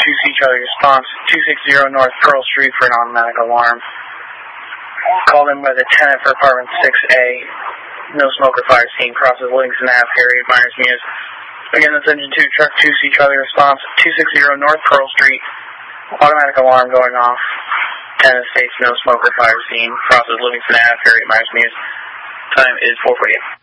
2C Charlie response, 260 North Pearl Street for an automatic alarm. Called in by the tenant for apartment 6A. No smoke or fire scene. Crosses Livingston Ave, Harriet Myers Muse. Again, that's engine 2, truck 2C Charlie response, 260 North Pearl Street. Automatic alarm going off. Tenant states no smoke or fire scene. Crosses Livingston Ave, Harriet Myers Muse. Time is 4:48.